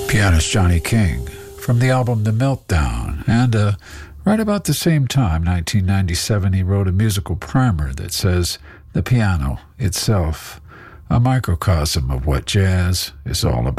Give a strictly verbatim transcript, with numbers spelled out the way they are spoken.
Pianist Johnny King from the album The Meltdown. And uh, right about the same time, nineteen ninety-seven, he wrote a musical primer that says, "The piano itself, a microcosm of what jazz is all about."